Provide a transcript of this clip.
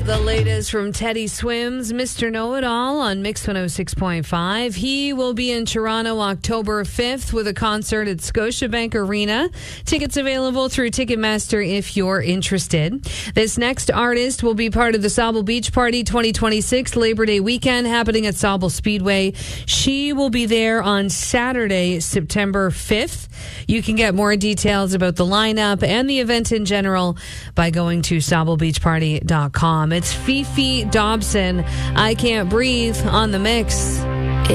is the latest from Teddy Swims, Mr. Know-It-All on Mix 106.5. He will be in Toronto October 5th with a concert at Scotiabank Arena. Tickets available through Ticketmaster if you're interested. This next artist will be part of the Sauble Beach Party 2026 Labor Day weekend happening at Sauble Speedway. She will be there on Saturday, September 5th. You can get more details about the lineup and the event in general by going to SaubleBeachParty.com. It's Fifi Dobson, I Can't Breathe on the Mix.